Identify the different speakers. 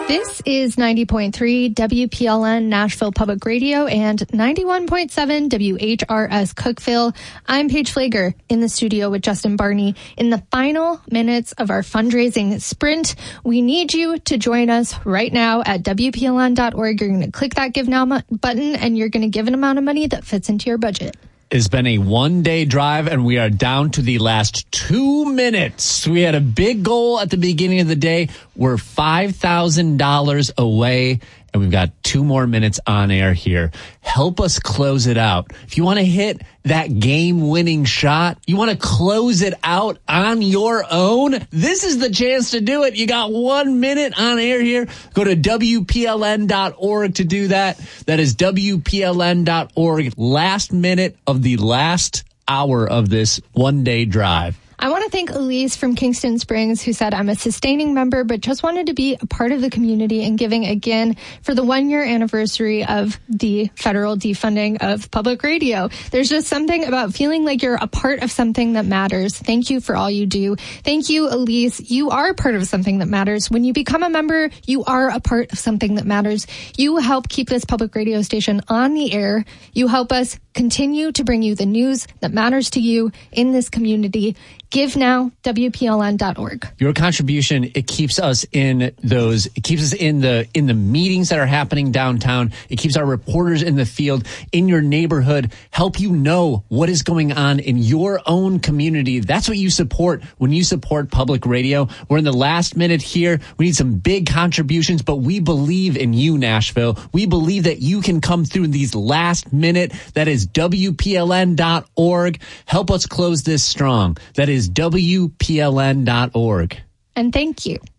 Speaker 1: This is 90.3 WPLN Nashville Public Radio and 91.7 WHRS Cookeville. I'm Paige Flager in the studio with Justin Barney. In the final minutes of our fundraising sprint, we need you to join us right now at WPLN.org. You're going to click that Give Now button and you're going to give an amount of money that fits into your budget.
Speaker 2: It's been a one-day drive, and we are down to the last 2 minutes. We had a big goal at the beginning of the day. We're $5,000 away, and we've got 2 more minutes on air here. Help us close it out. If you want to hit that game-winning shot, you want to close it out on your own, this is the chance to do it. You got 1 minute on air here. Go to WPLN.org to do that. That is WPLN.org. Last minute of the last hour of this one-day drive.
Speaker 1: I want to thank Elise from Kingston Springs, who said, I'm a sustaining member, but just wanted to be a part of the community and giving again for the 1-year anniversary of the federal defunding of public radio. There's just something about feeling like you're a part of something that matters. Thank you for all you do. Thank you, Elise. You are part of something that matters. When you become a member, you are a part of something that matters. You help keep this public radio station on the air. You help us continue to bring you the news that matters to you in this community. Give now, WPLN.org.
Speaker 2: Your contribution, it keeps us in the meetings that are happening downtown. It keeps our reporters in the field, in your neighborhood, help you know what is going on in your own community. That's what you support when you support public radio. We're in the last minute here. We need some big contributions, but we believe in you, Nashville. We believe that you can come through these last minute. That is WPLN.org. Help us close this strong. That is WPLN.org.
Speaker 1: And thank you.